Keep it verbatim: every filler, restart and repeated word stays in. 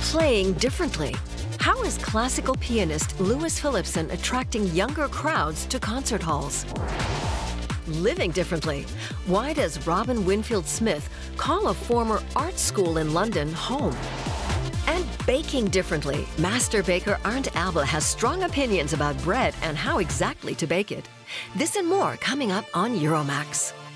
Playing differently. How is classical pianist Louis Phillipson attracting younger crowds to concert halls? Living differently. Why does Robin Winfield Smith call a former art school in London home? And baking differently. Master baker Arndt Alba has strong opinions about bread and how exactly to bake it. This and more coming up on Euromax.